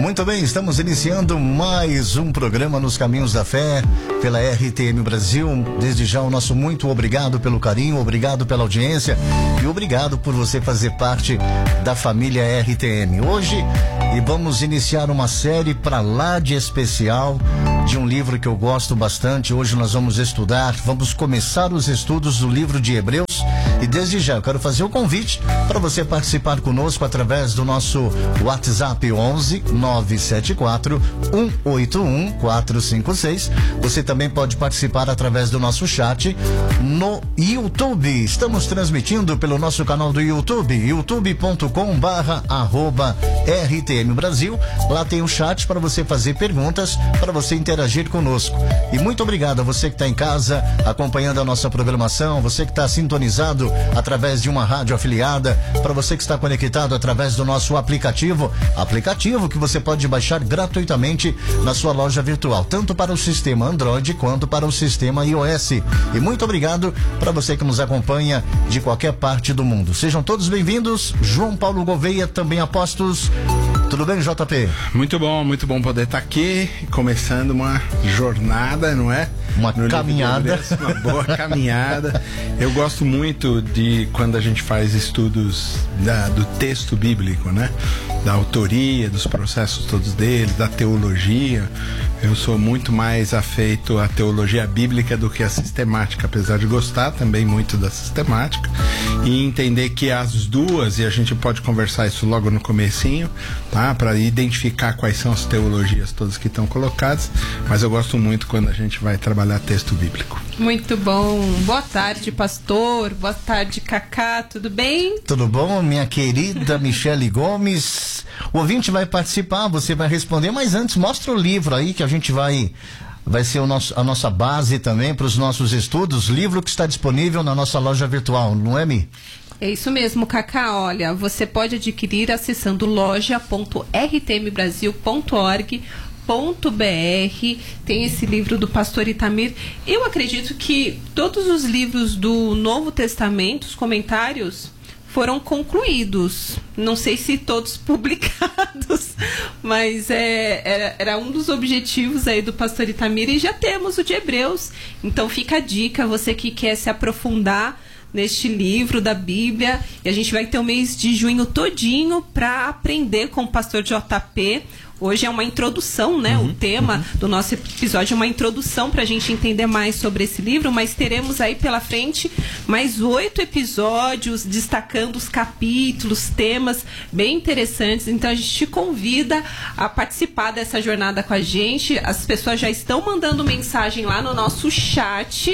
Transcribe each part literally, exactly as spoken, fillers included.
Muito bem, estamos iniciando mais um programa Nos Caminhos da Fé pela R T M Brasil. Desde já o nosso muito obrigado pelo carinho, obrigado pela audiência e obrigado por você fazer parte da família R T M. Hoje e vamos iniciar uma série para lá de especial de um livro que eu gosto bastante. Hoje nós vamos estudar, vamos começar os estudos do livro de Hebreus. E desde já eu quero fazer o convite para você participar conosco através do nosso WhatsApp onze nove sete quatro um oito um quatro cinco seis. Você também pode participar através do nosso chat no YouTube. Estamos transmitindo pelo nosso canal do YouTube, youtube ponto com barra arroba R T M Brasil. Lá tem um chat para você fazer perguntas, para você interagir conosco. E muito obrigado a você que está em casa acompanhando a nossa programação, você que está sintonizado através de uma rádio afiliada, para você que está conectado através do nosso aplicativo, aplicativo que você pode baixar gratuitamente na sua loja virtual, tanto para o sistema Android quanto para o sistema iOS. E muito obrigado para você que nos acompanha de qualquer parte do mundo. Sejam todos bem-vindos. João Paulo Gouveia, também Apostos. Tudo bem, J P? Muito bom, muito bom poder estar aqui, começando uma jornada, não é? Uma no caminhada. Hebreus, uma boa caminhada. Eu gosto muito de quando a gente faz estudos da, do texto bíblico, né? Da autoria, dos processos todos dele, da teologia. Eu sou muito mais afeito à teologia bíblica do que à sistemática, apesar de gostar também muito da sistemática e entender que as duas, e a gente pode conversar isso logo no comecinho, tá? Para identificar quais são as teologias todas que estão colocadas, mas eu gosto muito quando a gente vai trabalhar texto bíblico. Muito bom. Boa tarde, pastor. Boa tarde, Cacá. Tudo bem? Tudo bom, minha querida Michele Gomes? O ouvinte vai participar, você vai responder, mas antes mostra o livro aí que a gente vai vai ser o nosso, a nossa base também para os nossos estudos, livro que está disponível na nossa loja virtual, não é, Mi? É isso mesmo, Cacá. Olha, você pode adquirir acessando loja ponto r t m brasil ponto org ponto b r. Tem esse livro do pastor Itamir. Eu acredito que todos os livros do Novo Testamento, os comentários, foram concluídos. Não sei se todos publicados, mas é, era, era um dos objetivos aí do pastor Itamir, e já temos o de Hebreus. Então fica a dica, você que quer se aprofundar neste livro da Bíblia, e a gente vai ter o mês de junho todinho para aprender com o pastor J P. Hoje é uma introdução, né? Uhum, o tema uhum. do nosso episódio é uma introdução para a gente entender mais sobre esse livro, mas teremos aí pela frente mais oito episódios destacando os capítulos, temas bem interessantes. Então a gente te convida a participar dessa jornada com a gente. As pessoas já estão mandando mensagem lá no nosso chat.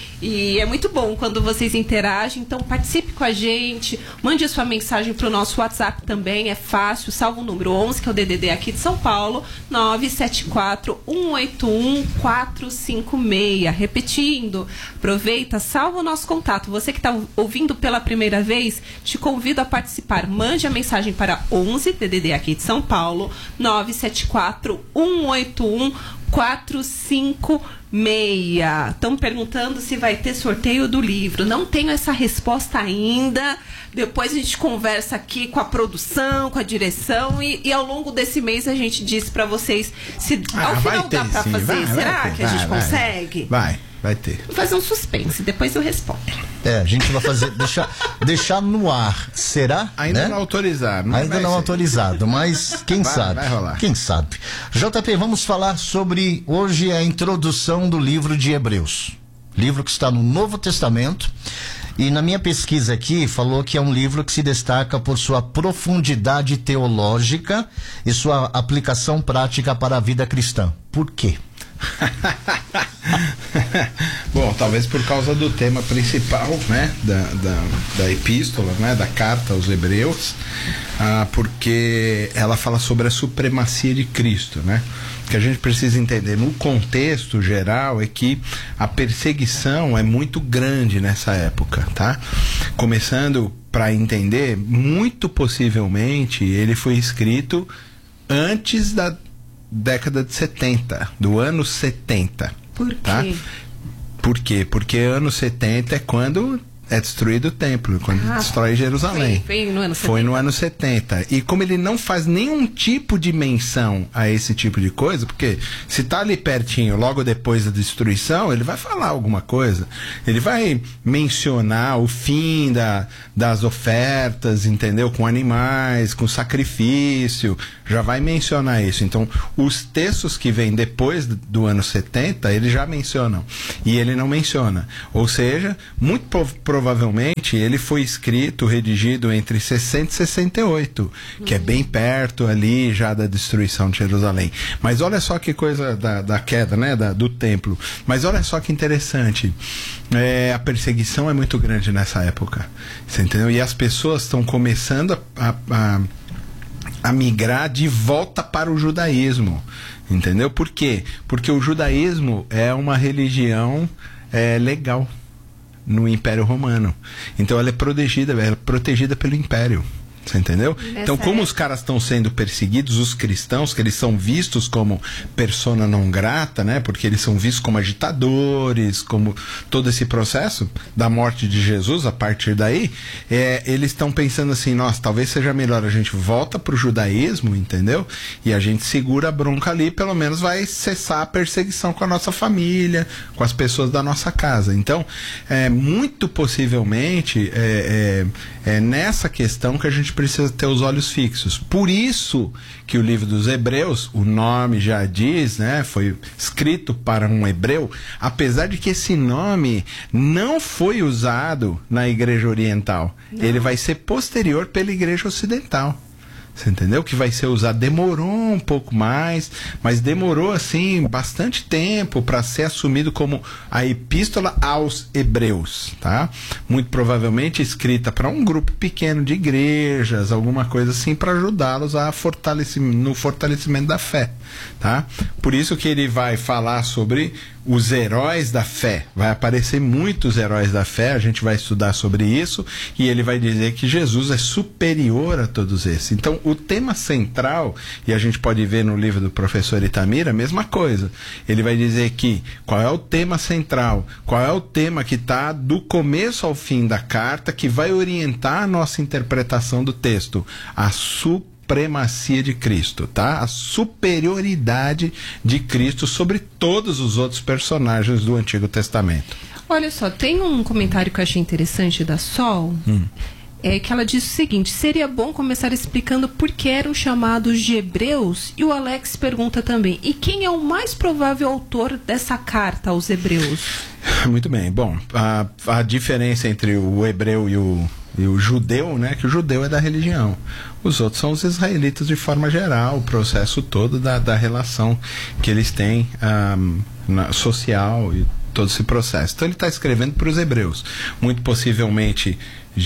E é muito bom quando vocês interagem, então participe com a gente, mande a sua mensagem para o nosso WhatsApp também, é fácil, salva o número onze, que é o D D D aqui de São Paulo, nove sete quatro um oito um quatro cinco seis. Repetindo, aproveita, salva o nosso contato. Você que está ouvindo pela primeira vez, te convido a participar. Mande a mensagem para onze, D D D aqui de São Paulo, nove sete quatro um oito um quatro cinco seis. Estão perguntando se vai ter sorteio do livro. Não tenho essa resposta ainda. Depois a gente conversa aqui com a produção, com a direção, e, e ao longo desse mês a gente diz para vocês se ah, ao final ter, dá para fazer. Vai, Será vai ter, que a gente vai, consegue? Vai, vai ter. Vou fazer um suspense, depois eu respondo. É, a gente vai fazer, deixar, deixar no ar. Será? Ainda né? não autorizado. Ainda não ser. autorizado, mas quem vai, sabe? Vai rolar. Quem sabe? J P, vamos falar sobre hoje a introdução do livro de Hebreus. Livro que está no Novo Testamento. E na minha pesquisa aqui, falou que é um livro que se destaca por sua profundidade teológica e sua aplicação prática para a vida cristã. Por quê? Bom, talvez por causa do tema principal, né, da, da, da epístola, né, da carta aos Hebreus, ah, porque ela fala sobre a supremacia de Cristo, né? O que a gente precisa entender no contexto geral é que a perseguição é muito grande nessa época, tá? Começando para entender, muito possivelmente ele foi escrito antes da década de setenta, do ano setenta. Por quê? Tá? Por quê? Porque anos setenta é quando é destruído o templo, quando ah, destrói Jerusalém. Foi, foi no ano setenta. Foi no ano setenta. E como ele não faz nenhum tipo de menção a esse tipo de coisa, porque se tá ali pertinho, logo depois da destruição, ele vai falar alguma coisa. Ele vai mencionar o fim da, das ofertas, entendeu? Com animais, com sacrifício, já vai mencionar isso. Então, os textos que vêm depois do ano setenta, eles já mencionam. E ele não menciona. Ou seja, muito provavelmente provavelmente ele foi escrito, redigido entre sessenta e sessenta e oito, uhum. que é bem perto ali já da destruição de Jerusalém. Mas olha só que coisa da, da queda, né, da, do templo. Mas olha só que interessante, é, a perseguição é muito grande nessa época, você entendeu? E as pessoas estão começando a, a, a migrar de volta para o judaísmo, entendeu? Por quê? Porque o judaísmo é uma religião é, legal no Império Romano. Então ela é protegida, ela é protegida pelo Império. Você entendeu? Nessa então, como época... os caras estão sendo perseguidos, os cristãos, que eles são vistos como persona não grata, né? Porque eles são vistos como agitadores, como todo esse processo da morte de Jesus, a partir daí, é, eles estão pensando assim, nossa, talvez seja melhor a gente volta pro judaísmo, entendeu? E a gente segura a bronca ali, pelo menos vai cessar a perseguição com a nossa família, com as pessoas da nossa casa. Então, é, muito possivelmente, é, é, é nessa questão que a gente precisa ter os olhos fixos. Por isso que o livro dos Hebreus, o nome já diz, né, foi escrito para um hebreu, apesar de que esse nome não foi usado na igreja oriental. Não. Ele vai ser posterior pela igreja ocidental. Você entendeu? Que vai ser usado, demorou um pouco mais, mas demorou assim bastante tempo para ser assumido como a epístola aos Hebreus, tá? Muito provavelmente escrita para um grupo pequeno de igrejas, alguma coisa assim, para ajudá-los a fortalecimento, no fortalecimento da fé, tá? Por isso que ele vai falar sobre os heróis da fé. Vai aparecer muitos heróis da fé, a gente vai estudar sobre isso, e ele vai dizer que Jesus é superior a todos esses. Então, o tema central, e a gente pode ver no livro do professor Itamir, a mesma coisa. Ele vai dizer que qual é o tema central, qual é o tema que está do começo ao fim da carta, que vai orientar a nossa interpretação do texto. A superior supremacia de Cristo, tá? A superioridade de Cristo sobre todos os outros personagens do Antigo Testamento. Olha só, tem um comentário que eu achei interessante da Sol, hum. é que ela diz o seguinte: seria bom começar explicando por que eram chamados de Hebreus, e o Alex pergunta também, e quem é o mais provável autor dessa carta aos Hebreus? Muito bem, bom, a, a diferença entre o hebreu e o E o judeu, né, que o judeu é da religião. Os outros são os israelitas de forma geral, o processo todo da, da relação que eles têm um, na, social e todo esse processo. Então ele está escrevendo para os hebreus, muito possivelmente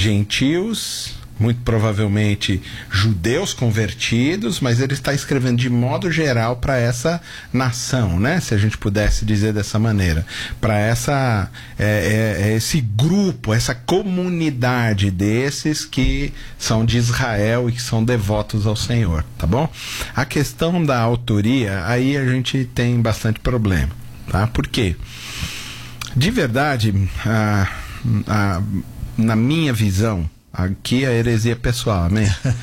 gentios, muito provavelmente judeus convertidos, mas ele está escrevendo de modo geral para essa nação, né? Se a gente pudesse dizer dessa maneira, para essa é, é, esse grupo, essa comunidade desses que são de Israel e que são devotos ao Senhor, tá bom? A questão da autoria, aí a gente tem bastante problema, tá? Por quê? De verdade, a, a, na minha visão, aqui a heresia pessoal, amém?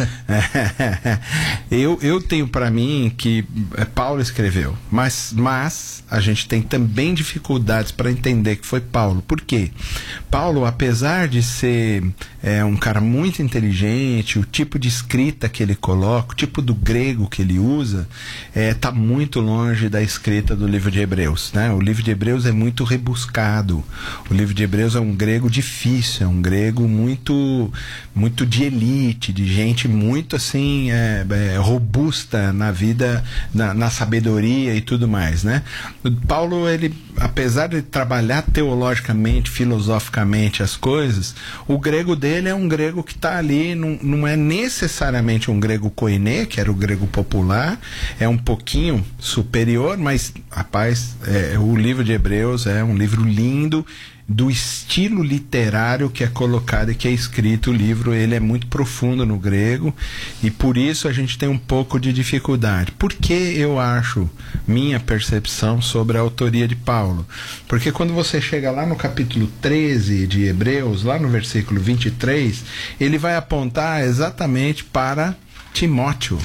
eu, eu tenho para mim que Paulo escreveu, mas, mas a gente tem também dificuldades para entender que foi Paulo. Por quê? Paulo, apesar de ser é, um cara muito inteligente, o tipo de escrita que ele coloca, o tipo do grego que ele usa, está é, muito longe da escrita do livro de Hebreus, né? O livro de Hebreus é muito rebuscado, o livro de Hebreus é um grego difícil, é um grego muito muito de elite, de gente muito assim é, é, robusta na vida, na, na sabedoria e tudo mais, né? O Paulo, ele, apesar de trabalhar teologicamente, filosoficamente as coisas, o grego dele é um grego que está ali, não, não é necessariamente um grego koiné, que era o grego popular, é um pouquinho superior, mas, rapaz, é, o livro de Hebreus é um livro lindo, do estilo literário que é colocado e que é escrito. O livro, ele é muito profundo no grego, e por isso a gente tem um pouco de dificuldade. Por que eu acho, minha percepção sobre a autoria de Paulo? Porque quando você chega lá no capítulo treze de Hebreus, lá no versículo vinte e três, ele vai apontar exatamente para Timóteo.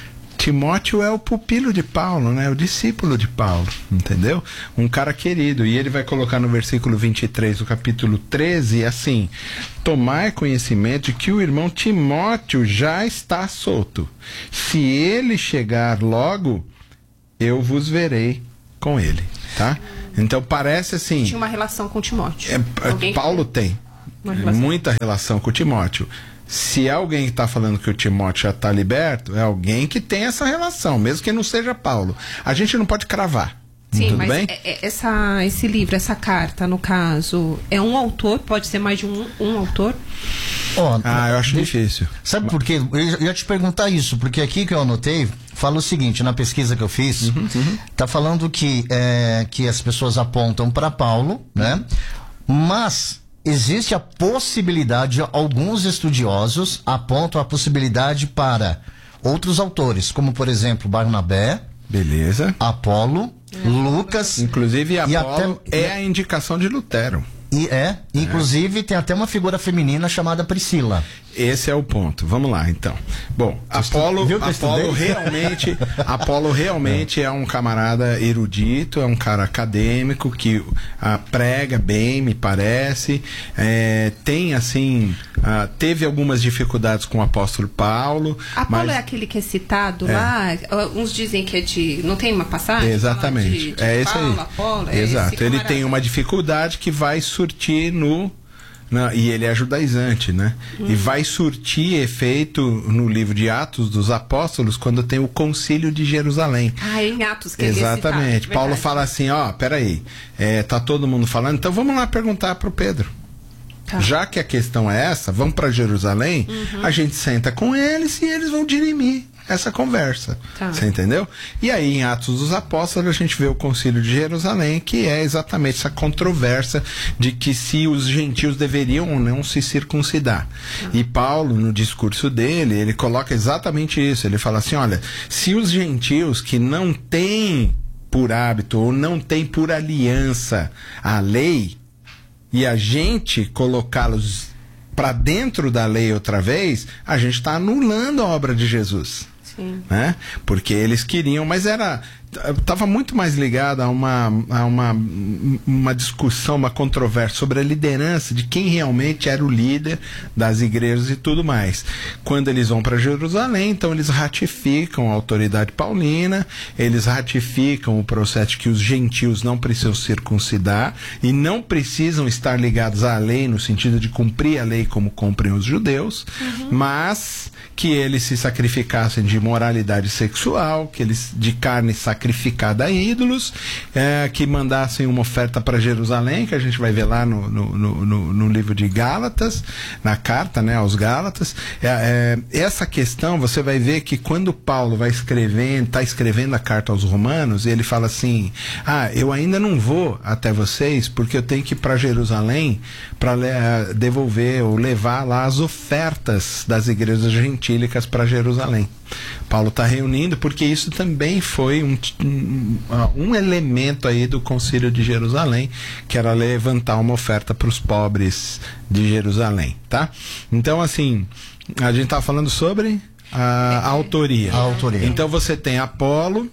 Timóteo é o pupilo de Paulo, né? O discípulo de Paulo, entendeu? Um cara querido. E ele vai colocar no versículo vinte e três do capítulo treze assim: tomai conhecimento de que o irmão Timóteo já está solto. Se ele chegar logo, eu vos verei com ele, tá? Então parece assim... Tinha uma relação com Timóteo. É, Paulo que... tem relação. muita relação com Timóteo. Se alguém está falando que o Timóteo já está liberto, é alguém que tem essa relação, mesmo que não seja Paulo. A gente não pode cravar. Sim, tudo mas bem? É, é, essa, esse livro, essa carta, no caso, é um autor? Pode ser mais de um, um autor? Oh, ah, eu acho de... difícil. Sabe por quê? Eu ia te perguntar isso, porque aqui que eu anotei, fala o seguinte, na pesquisa que eu fiz, uhum, uhum. tá falando que, é, que as pessoas apontam para Paulo, né? Mas... existe a possibilidade, alguns estudiosos apontam a possibilidade para outros autores, como por exemplo Barnabé, beleza, Apolo, é. Lucas. Inclusive Apolo até, é a indicação de Lutero. E é, inclusive é. tem até uma figura feminina chamada Priscila. Esse é o ponto. Vamos lá, então. Bom, Apolo, Apolo realmente, Apolo realmente é um camarada erudito, é um cara acadêmico que ah, prega bem, me parece. É, tem assim, ah, teve algumas dificuldades com o apóstolo Paulo. Apolo mas... é aquele que é citado é. lá. Uns dizem que é de, não tem uma passagem? Exatamente. De, de é esse Paulo, aí. Apolo, é Exato. esse Ele tem uma dificuldade que vai surtir no Na, e ele é judaizante, né? Hum. E vai surtir efeito no livro de Atos dos Apóstolos quando tem o Concílio de Jerusalém. Ah, em Atos que exatamente. Citar, Paulo fala assim, ó, peraí, é, tá todo mundo falando, então vamos lá perguntar pro Pedro. Tá. Já que a questão é essa, vamos para Jerusalém, uhum. a gente senta com eles e eles vão dirimir essa conversa. Tá. Você entendeu? E aí, em Atos dos Apóstolos, a gente vê o Concílio de Jerusalém, que é exatamente essa controvérsia de que se os gentios deveriam ou não se circuncidar. Tá. E Paulo, no discurso dele, ele coloca exatamente isso. Ele fala assim, olha, se os gentios que não têm por hábito ou não têm por aliança a lei, e a gente colocá-los para dentro da lei outra vez, a gente está anulando a obra de Jesus. Sim. Né? Porque eles queriam, mas era estava muito mais ligado a uma, a uma, uma discussão, uma controvérsia sobre a liderança de quem realmente era o líder das igrejas e tudo mais. Quando eles vão para Jerusalém, então eles ratificam a autoridade paulina, eles ratificam o processo de que os gentios não precisam circuncidar e não precisam estar ligados à lei no sentido de cumprir a lei como cumprem os judeus, uhum. mas que eles se sacrificassem de moralidade sexual, que eles de carne sacrificada a ídolos, é, que mandassem uma oferta para Jerusalém, que a gente vai ver lá no, no, no, no livro de Gálatas, na carta, né, aos Gálatas. É, é, essa questão, você vai ver que quando Paulo vai escrevendo, está escrevendo a carta aos Romanos, ele fala assim, ah, eu ainda não vou até vocês, porque eu tenho que ir para Jerusalém para uh, devolver ou levar lá as ofertas das igrejas gentílicas para Jerusalém. Paulo está reunindo porque isso também foi um, um, um elemento aí do Concílio de Jerusalém, que era levantar uma oferta para os pobres de Jerusalém, tá? Então, assim, a gente está falando sobre a, a autoria. A autoria. Então você tem Apolo.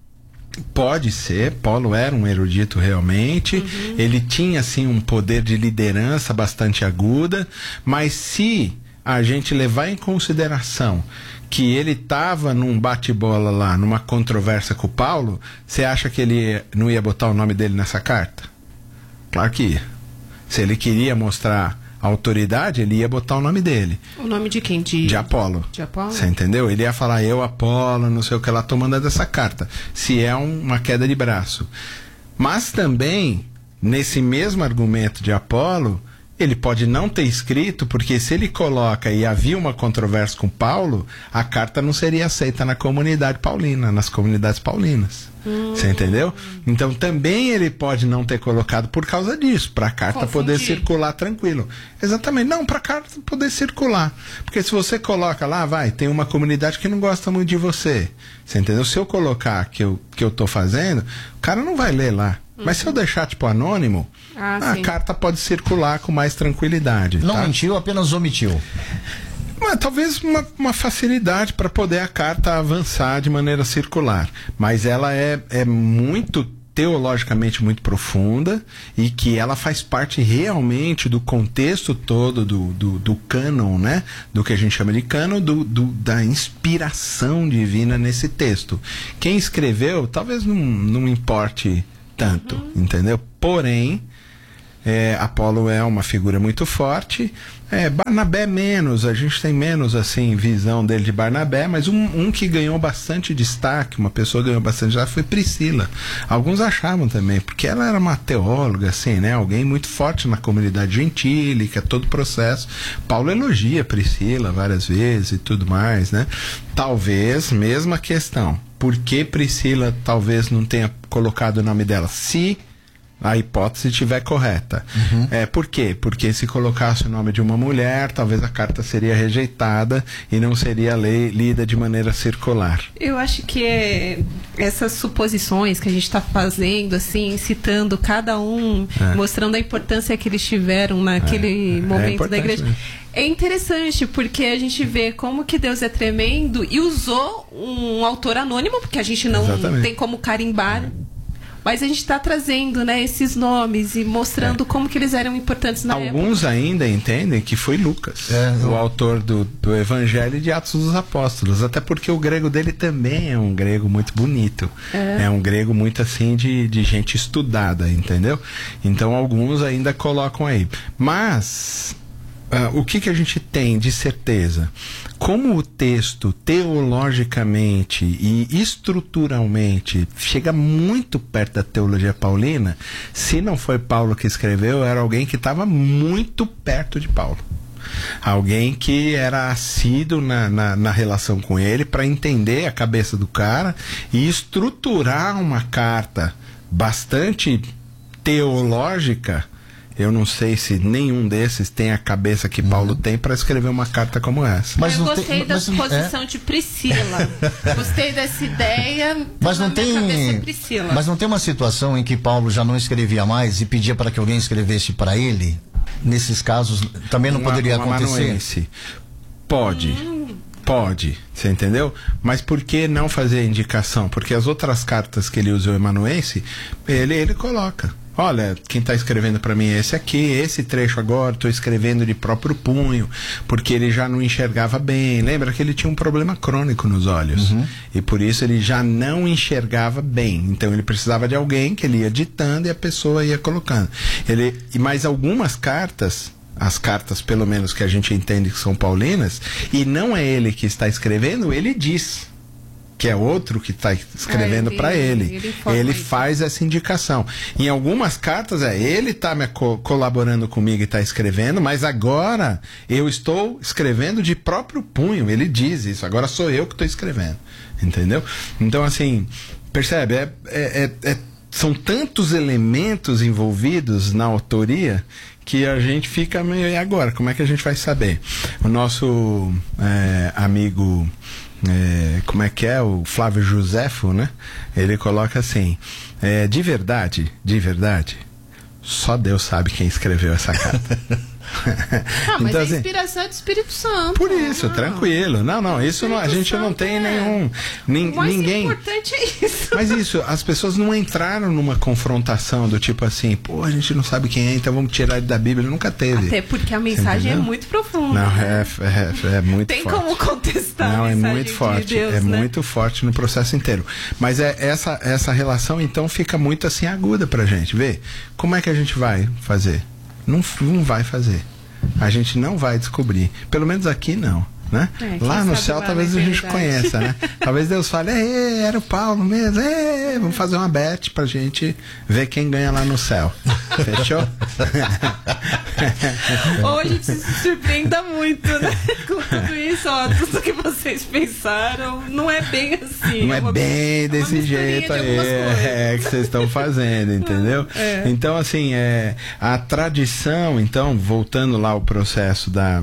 Pode ser, Paulo era um erudito realmente, uhum. ele tinha assim um poder de liderança bastante aguda, mas se a gente levar em consideração que ele estava num bate-bola lá, numa controvérsia com o Paulo, você acha que ele não ia botar o nome dele nessa carta? Claro que ia. Se ele queria mostrar a autoridade, ele ia botar o nome dele. O nome de quem? De, de Apolo. De Apolo? Você entendeu? Ele ia falar, eu, Apolo, não sei o que lá, tô mandando essa carta. Se é um, uma queda de braço. Mas também, nesse mesmo argumento de Apolo, Ele pode não ter escrito, porque se ele coloca e havia uma controvérsia com Paulo, a carta não seria aceita na comunidade paulina, nas comunidades paulinas. Hum. Você entendeu? Então também ele pode não ter colocado por causa disso, para a carta Confundir. poder circular tranquilo. Exatamente, não, para a carta poder circular. Porque se você coloca lá, vai, tem uma comunidade que não gosta muito de você. Você entendeu? Se eu colocar que eu, que eu tô fazendo, o cara não vai ler lá. Uhum. Mas se eu deixar tipo anônimo, ah, a sim. carta pode circular com mais tranquilidade. Não tá? mentiu, apenas omitiu. Mas, talvez uma, uma facilidade para poder a carta avançar de maneira circular. Mas ela é, é muito teologicamente muito profunda e que ela faz parte realmente do contexto todo do, do, do cânon, né? Do que a gente chama de cânon, do, do, da inspiração divina nesse texto. Quem escreveu talvez não, não importe tanto, uhum. entendeu? Porém, é, Apolo é uma figura muito forte. É, Barnabé menos, a gente tem menos assim visão dele de Barnabé, mas um, um que ganhou bastante destaque, uma pessoa que ganhou bastante destaque foi Priscila. Alguns achavam também, porque ela era uma teóloga, assim, né? Alguém muito forte na comunidade gentílica, todo o processo. Paulo elogia Priscila várias vezes e tudo mais, né? Talvez, mesma questão, por que Priscila talvez não tenha colocado o nome dela? Se a hipótese estiver correta. Uhum. É, por quê? Porque se colocasse o nome de uma mulher, talvez a carta seria rejeitada e não seria lei, lida de maneira circular. Eu acho que é essas suposições que a gente está fazendo, assim, citando cada um, é. mostrando a importância que eles tiveram naquele é. momento é da igreja. Mesmo. É interessante, porque a gente vê como que Deus é tremendo e usou um autor anônimo, porque a gente não Exatamente. tem como carimbar. Mas a gente está trazendo, né, esses nomes e mostrando é. como que eles eram importantes na Alguns época. Alguns ainda entendem que foi Lucas, é, o eu... autor do, do Evangelho de Atos dos Apóstolos. Até porque o grego dele também é um grego muito bonito. É, é um grego muito assim de, de gente estudada, entendeu? Então alguns ainda colocam aí. Mas... Uh, o que, que a gente tem de certeza? Como o texto teologicamente e estruturalmente chega muito perto da teologia paulina, se não foi Paulo que escreveu, era alguém que estava muito perto de Paulo. Alguém que era assíduo na, na, na relação com ele para entender a cabeça do cara e estruturar uma carta bastante teológica. Eu não sei se nenhum desses tem a cabeça que Paulo uhum. tem para escrever uma carta como essa. Mas eu gostei tem, da mas, suposição é? de Priscila. Gostei dessa ideia. Mas não tem. Mas não tem uma situação em que Paulo já não escrevia mais e pedia para que alguém escrevesse para ele? Nesses casos também não uma, poderia uma acontecer. Amanuense. Pode. Hum. Pode, você entendeu? Mas por que não fazer indicação? Porque as outras cartas que ele usa o amanuense, ele, ele coloca. Olha, quem está escrevendo para mim é esse aqui, esse trecho agora, estou escrevendo de próprio punho, porque ele já não enxergava bem. Lembra que ele tinha um problema crônico nos olhos. Uhum. E por isso ele já não enxergava bem. Então ele precisava de alguém que ele ia ditando e a pessoa ia colocando. Ele, e mais algumas cartas, as cartas pelo menos que a gente entende que são paulinas, e não é ele que está escrevendo, ele diz que é outro que está escrevendo é, para ele. Ele, ele faz essa indicação. Em algumas cartas é ele está me co colaborando comigo e está escrevendo, mas agora eu estou escrevendo de próprio punho. Ele diz isso. Agora sou eu que estou escrevendo. Entendeu? Então, assim, percebe? É, é, é, é, são tantos elementos envolvidos na autoria que a gente fica meio... E agora? Como é que a gente vai saber? O nosso é, amigo... É, como é que é? O Flávio Josefo, né? Ele coloca assim: é, de verdade, de verdade, só Deus sabe quem escreveu essa carta. Ah, mas então, a inspiração assim, é do Espírito Santo. Por isso, não. tranquilo. Não, não, isso não, a gente Santo não tem é. nenhum. Nin, o mais ninguém. importante é isso. Mas isso, as pessoas não entraram numa confrontação do tipo assim, pô, a gente não sabe quem é, então vamos tirar ele da Bíblia. Nunca teve. Até porque a mensagem é muito profunda. Não, é, é, é muito tem forte. Como contestar não, a é mensagem muito forte. de Deus, é né? muito forte no processo inteiro. Mas é essa, essa relação, então, fica muito assim aguda pra gente. Vê, como é que a gente vai fazer? Não, não vai fazer. A gente não vai descobrir. Pelo menos aqui não. né? É, lá no céu lá talvez a gente conheça, né? Talvez Deus fale, era o Paulo mesmo, Ê, vamos fazer uma bet pra gente ver quem ganha lá no céu. Fechou? Ou a gente se surpreenda muito, né? Com tudo isso, ó, tudo que vocês pensaram, não é bem assim. Não é, é uma, bem é desse jeito de aí é, que vocês estão fazendo, entendeu? É. Então, assim, é, a tradição, então, voltando lá ao processo da,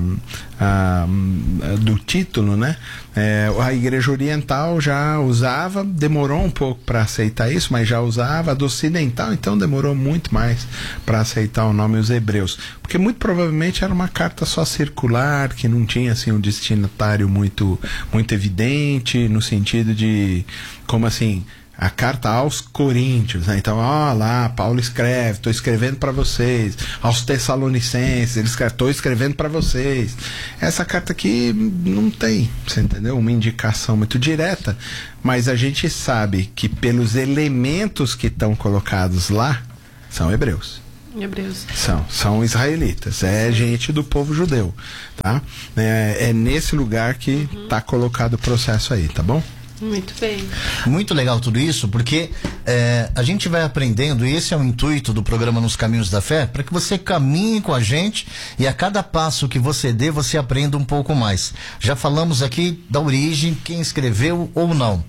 a, do título, né? É, a Igreja Oriental já usava, demorou um pouco para aceitar isso, mas já usava. A do Ocidental, então, demorou muito mais para aceitar o nome Os Hebreus, porque muito provavelmente era uma carta só circular, que não tinha assim um destinatário muito, muito evidente, no sentido de, como assim, a carta aos Coríntios, né? Então, ó lá, Paulo escreve, estou escrevendo para vocês. Aos Tessalonicenses, ele escreve, estou escrevendo para vocês. Essa carta aqui não tem, você entendeu? Uma indicação muito direta, mas a gente sabe que pelos elementos que estão colocados lá, são hebreus. Hebreus. São, são israelitas, é gente do povo judeu, tá? É, é nesse lugar que está uhum. colocado o processo aí, tá bom? Muito bem. Muito legal tudo isso, porque é, a gente vai aprendendo, e esse é o intuito do programa Nos Caminhos da Fé, para que você caminhe com a gente e a cada passo que você dê, você aprenda um pouco mais. Já falamos aqui da origem, quem escreveu ou não.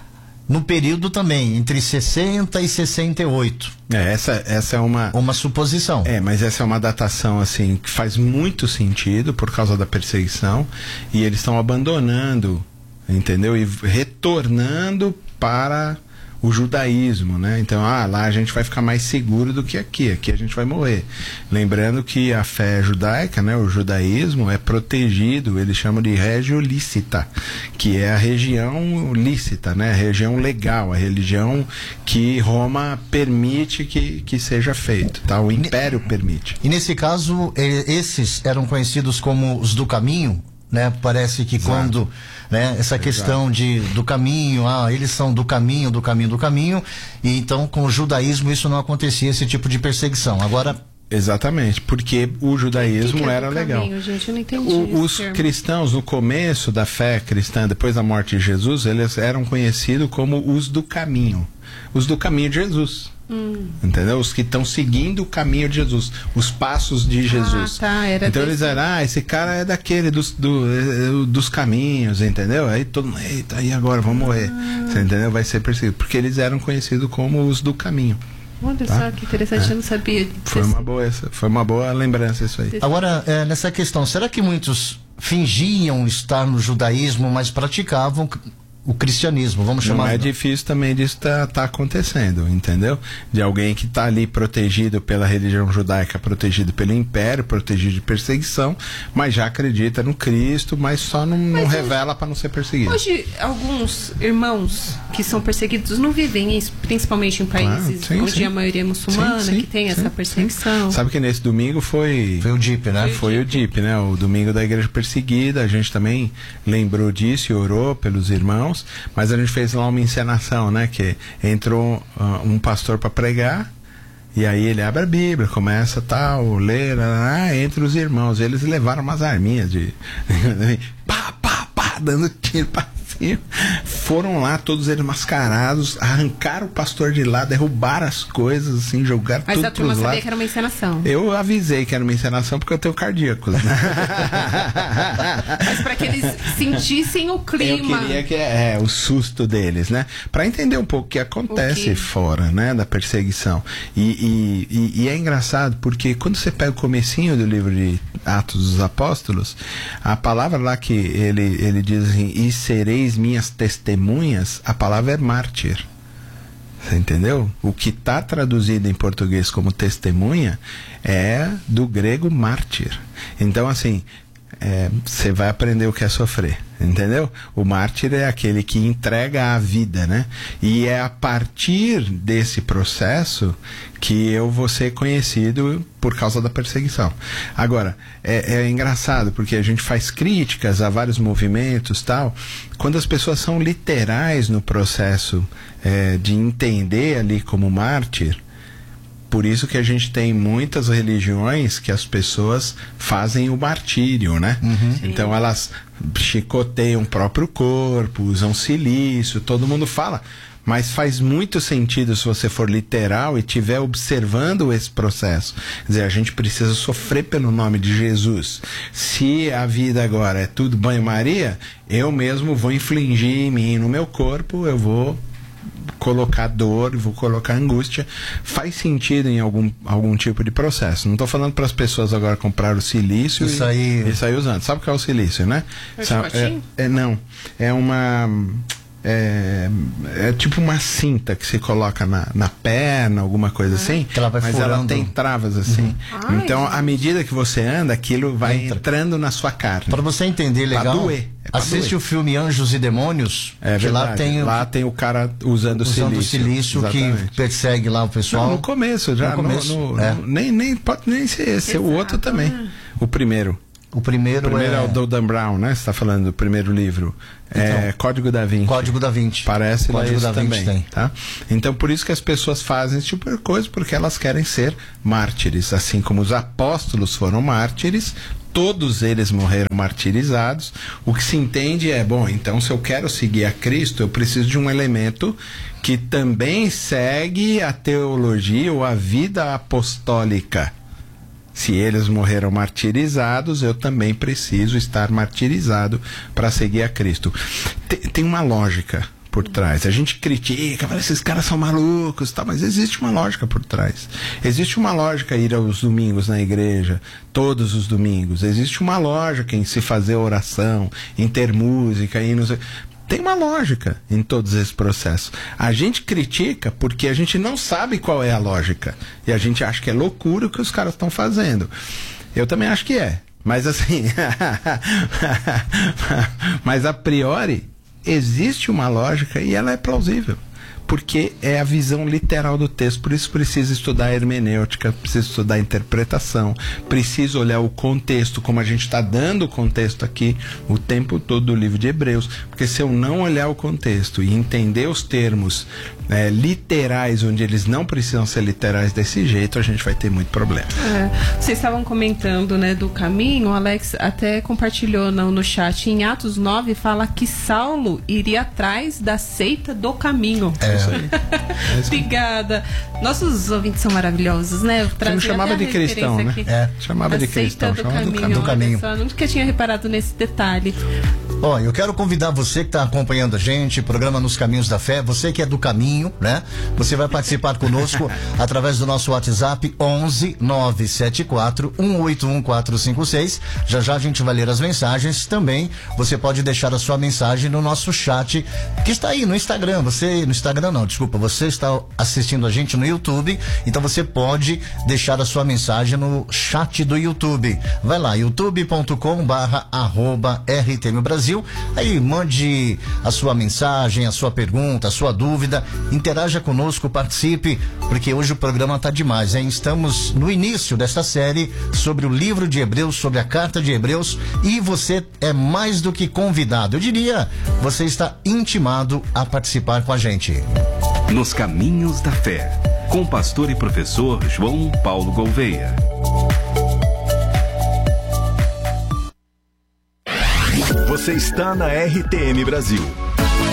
No período também, entre sessenta e sessenta e oito. É, essa, essa é uma... Uma suposição. É, mas essa é uma datação, assim, que faz muito sentido por causa da perseguição, e eles estão abandonando, entendeu? E retornando para o judaísmo, né? Então, ah, lá a gente vai ficar mais seguro do que aqui, aqui a gente vai morrer. Lembrando que a fé judaica, né, o judaísmo é protegido, eles chamam de regio lícita, que é a região lícita, né? A região legal, a religião que Roma permite que, que seja feito, tá? O império permite. E nesse caso, esses eram conhecidos como os do caminho, né? Parece que Exato. quando, né, essa Exato. questão de do caminho, ah, eles são do caminho, do caminho, do caminho, e então com o judaísmo isso não acontecia, esse tipo de perseguição. Agora, exatamente, porque o judaísmo que que é era legal. Caminho, gente? Eu não entendi o, os termo. Cristãos, no começo da fé cristã, depois da morte de Jesus, eles eram conhecidos como os do caminho, os do caminho de Jesus. Hum. Entendeu? Os que estão seguindo o caminho de Jesus, os passos de Jesus. Ah, tá, era então desse... eles eram, ah, esse cara é daquele dos, do, dos caminhos, entendeu? Aí todo mundo, eita, e agora vamos morrer. Ah. Você entendeu? Vai ser perseguido. Porque eles eram conhecidos como os do caminho. Olha tá? só que interessante, é. eu não sabia disso. Foi uma boa, essa, foi uma boa lembrança isso aí. Agora, é, nessa questão, será que muitos fingiam estar no judaísmo, mas praticavam o cristianismo, vamos chamar. Não é difícil também disso tá, tá acontecendo, entendeu? De alguém que está ali protegido pela religião judaica, protegido pelo império, protegido de perseguição, mas já acredita no Cristo, mas só não, mas não revela para não ser perseguido. Hoje, alguns irmãos que são perseguidos não vivem, principalmente em países ah, sim, onde sim. a maioria é muçulmana, sim, sim, que tem sim, essa perseguição. Sim. Sabe que nesse domingo foi... Foi o D I P, né? Foi o D I P, né? O domingo da igreja perseguida, a gente também lembrou disso e orou pelos irmãos. Mas a gente fez lá uma encenação, né? Que entrou uh, um pastor para pregar, e aí ele abre a Bíblia, começa tal, ler, ah, entre os irmãos. Eles levaram umas arminhas de pá, pá, pá, dando tiro pra cima. Foram lá, todos eles mascarados, arrancaram o pastor de lá, derrubaram as coisas, assim, jogaram Mas tudo a turma pros sabia lados. que era uma encenação. Eu avisei que era uma encenação porque eu tenho cardíaco. Né? Mas para que eles sentissem o clima. Eu queria que é, o susto deles, né? Para entender um pouco o que acontece okay. fora, né, da perseguição. E, e, e, e é engraçado porque quando você pega o comecinho do livro de Atos dos Apóstolos, a palavra lá que ele, ele diz assim, e sereis minhas testemunhas, a palavra é mártir. Você entendeu? O que está traduzido em português como testemunha é do grego mártir. Então, assim, você é, vai aprender o que é sofrer, entendeu? O mártir é aquele que entrega a vida, né? E é a partir desse processo que eu vou ser conhecido por causa da perseguição. Agora, é, é engraçado porque a gente faz críticas a vários movimentos tal, quando as pessoas são literais no processo é, de entender ali como mártir, por isso que a gente tem muitas religiões que as pessoas fazem o martírio, né? Uhum. Então elas chicoteiam o próprio corpo, usam silício, todo mundo fala. Mas faz muito sentido se você for literal e estiver observando esse processo. Quer dizer, a gente precisa sofrer pelo nome de Jesus. Se a vida agora é tudo banho-maria, eu mesmo vou infligir em mim, no meu corpo, eu vou colocar dor, vou colocar angústia. Faz sentido em algum, algum tipo de processo. Não estou falando para as pessoas agora comprar o silício Isso e, aí... e sair usando. Sabe o que é o silício, né? É, é, é, não, é uma... É, é tipo uma cinta que se coloca na, na perna, alguma coisa assim, que ela vai mas furando. Ela tem travas assim. Uhum. Então, Ai, à medida que você anda, aquilo vai Entra. entrando na sua carne. Para você entender legal, doer. É assiste doer. o filme Anjos e Demônios, É que verdade. lá tem, lá tem o cara usando, usando silício, silício que exatamente. persegue lá o pessoal. Não, no começo já. No começo, no, no, é. no, nem, nem pode nem ser esse, é o outro também. O primeiro. O primeiro, O primeiro é, é o do Dan Brown, né? Você está falando do primeiro livro. É Código da Vinci. Código da Vinci. Parece lá Código isso da Vinci também, tem. tá? Então, por isso que as pessoas fazem esse tipo de coisa, porque elas querem ser mártires. Assim como os apóstolos foram mártires, todos eles morreram martirizados. O que se entende é, bom, então se eu quero seguir a Cristo, eu preciso de um elemento que também segue a teologia ou a vida apostólica. Se eles morreram martirizados, eu também preciso estar martirizado para seguir a Cristo. Tem, tem uma lógica por trás. A gente critica, fala, esses caras são malucos, tá? Mas existe uma lógica por trás. Existe uma lógica ir aos domingos na igreja, todos os domingos. Existe uma lógica em se fazer oração, em ter música, em nos... Tem uma lógica em todos esses processos. A gente critica porque a gente não sabe qual é a lógica. E a gente acha que é loucura o que os caras estão fazendo. Eu também acho que é. Mas assim... mas a priori, existe uma lógica e ela é plausível. Porque é a visão literal do texto. Por isso precisa estudar hermenêutica, precisa estudar a interpretação, precisa olhar o contexto, como a gente está dando o contexto aqui o tempo todo do livro de Hebreus. Porque se eu não olhar o contexto e entender os termos é, literais, onde eles não precisam ser literais desse jeito, a gente vai ter muito problema. É, vocês estavam comentando, né, do caminho. O Alex até compartilhou no, no chat. Em Atos nove fala que Saulo iria atrás da seita do caminho. É. Isso aí. Obrigada. Nossos ouvintes são maravilhosos, né? Você não chamava de cristão, né? É. Chamava de cristão, do chamava caminho. do caminho. Só, nunca tinha reparado nesse detalhe. Ó, eu quero convidar você que está acompanhando a gente, programa Nos Caminhos da Fé, você que é do caminho, né? Você vai participar conosco através do nosso WhatsApp onze nove sete quatro um oito um quatro cinco seis. Já já a gente vai ler as mensagens. Também você pode deixar a sua mensagem no nosso chat, que está aí no Instagram. Você, no Instagram não, desculpa, você está assistindo a gente no YouTube, então você pode deixar a sua mensagem no chat do YouTube. Vai lá, youtube ponto com barra arroba R T M Brasil. Aí mande a sua mensagem, a sua pergunta, a sua dúvida, interaja conosco, participe, porque hoje o programa tá demais, hein? Estamos no início desta série sobre o livro de Hebreus, sobre a carta de Hebreus, e você é mais do que convidado. Eu diria, você está intimado a participar com a gente. Nos Caminhos da Fé, com o pastor e professor João Paulo Gouveia. Você está na R T M Brasil.